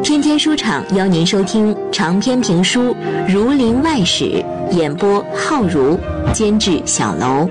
天天书场邀您收听长篇评书《儒林外史》，演播浩如，监制小楼。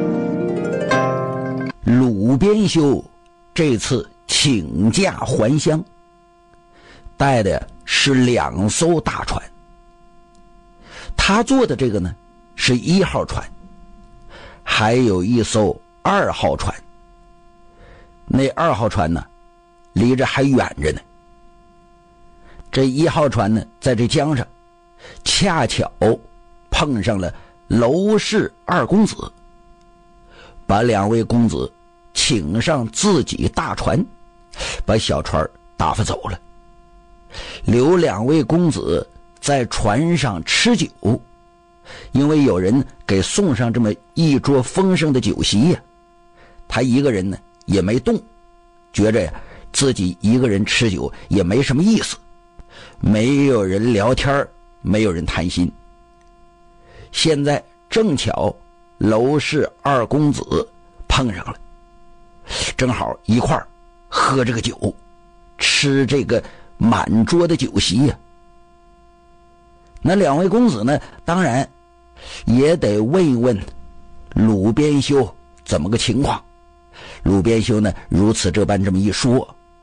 鲁边修这次请假还乡，带的是2艘大船。他坐的这个呢是1号船，还有1艘2号船。那2号船呢离着还远着呢。这1号船呢在这江上恰巧碰上了娄氏2公子，把2位公子请上自己大船，把小船打发走了，留2位公子在船上吃酒。因为有人给送上这么一桌丰盛的酒席呀，他一个人呢也没动，觉着呀自己一个人吃酒也没什么意思，没有人聊天，没有人谈心。现在正巧娄氏2公子碰上了，正好一块儿喝这个酒，吃这个满桌的酒席呀。那2位公子呢当然也得问一问鲁边修怎么个情况。鲁边修呢如此这般这么一说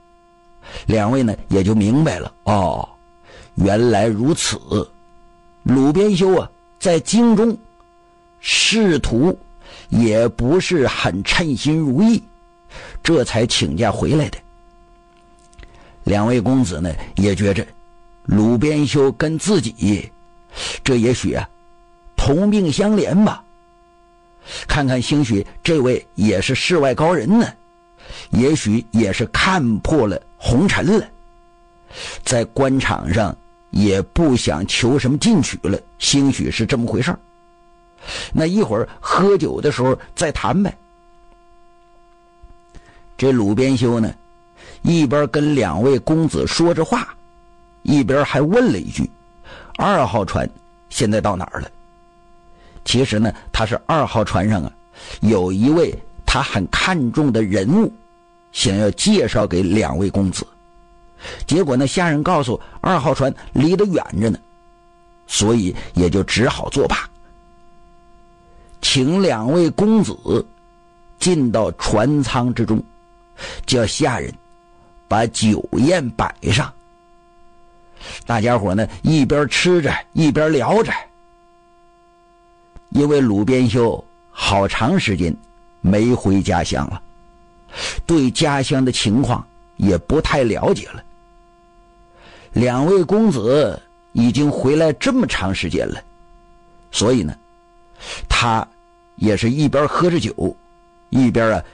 ，2位呢也就明白了，哦，原来如此。鲁边修啊在京中仕途也不是很称心如意，这才请假回来的。2位公子呢也觉着鲁边修跟自己这也许啊同病相怜吧，看看兴许这位也是世外高人呢，也许也是看破了红尘了，在官场上也不想求什么进取了，兴许是这么回事儿。那一会儿喝酒的时候再谈呗。这鲁边修呢一边跟2位公子说着话，一边还问了一句：2号船现在到哪儿了？其实呢他是2号船上啊有一位他很看重的人物，想要介绍给2位公子。结果呢下人告诉2号船离得远着呢，所以也就只好作罢，请2位公子进到船舱之中，叫下人把酒宴摆上。大家伙呢一边吃着一边聊着。因为鲁边修好长时间没回家乡了，对家乡的情况也不太了解了。2位公子已经回来这么长时间了，所以呢他也是一边喝着酒，一边